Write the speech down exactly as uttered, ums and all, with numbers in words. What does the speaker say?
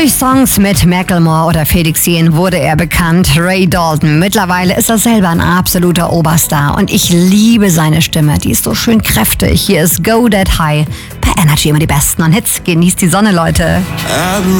Durch Songs mit Macklemore oder Felix Jähn wurde er bekannt. Ray Dalton. Mittlerweile ist er selber ein absoluter Oberstar. Und ich liebe seine Stimme. Die ist so schön kräftig. Hier ist Go That High. Bei Energy immer die besten Hits. Genießt die Sonne, Leute.